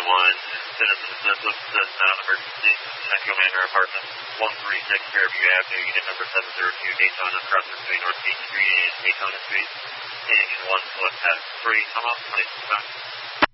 911. Citizens, this is not an emergency. Echo Manor Apartment, 136 Fairview Avenue, unit number 702, Daytona, across between North Beach Street and Daytona Street. And 1 foot at 3, come up, 26 times.